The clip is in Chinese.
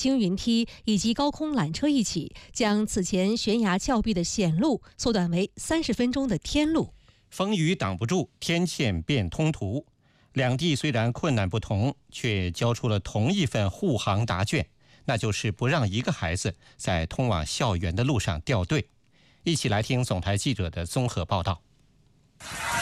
青云梯以及高空缆车一起，将此前悬崖峭壁的险路缩短为30分钟的天路。 风雨挡不住，天堑变通途。两地虽然困难不同，却交出了同一份护航答卷，那就是不让一个孩子在通往校园的路上掉队。一起来听总台记者的综合报道。